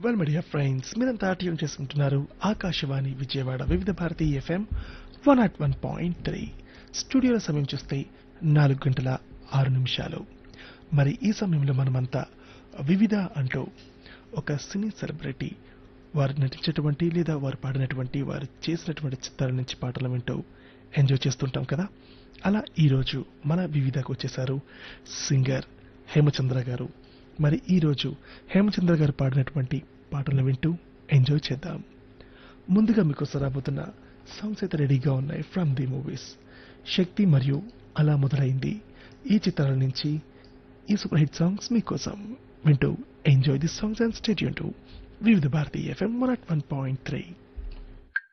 Well media friends మీరంతా tune చేసుకుంటున్నారు ఆకాశవాణి విజయవాడ వివిధ భారతి ఎఫ్ఎం 101.3 స్టూడియోల సమయం చూస్తే 4 గంటల 6 నిమిషాలు. మరి ఈ సమయంలో మనమంతా వివిధ అంటూ ఒక సినీ సెలబ్రిటీ వారు నటించినటువంటి లేదా వారు పాడినటువంటి వారు చేసినటువంటి చిత్రాల నుంచి పాటలు వింటూ ఎంజాయ్ చేస్తుంటాం కదా. అలా ఈరోజు మన వివిధకు వచ్చేసారు సింగర్ హేమచంద్ర గారు. మరి ఈరోజు హేమచంద్ర గారు పాడినటువంటి పాటలను వింటూ ఎంజాయ్ చేద్దాం. ముందుగా మీకోసం రాబోతున్న సాంగ్స్ అయితే రెడీగా ఉన్నాయి ఫ్రమ్ ది మూవీస్ శక్తి మరియు అలా మొదలైంది ఈ చిత్రాల నుంచి ఈ సూపర్ హిట్ సాంగ్స్ మీకోసం. వింటూ enjoy the songs and stay tune to వివిధ భారతి ఎఫ్ఎం 101.3.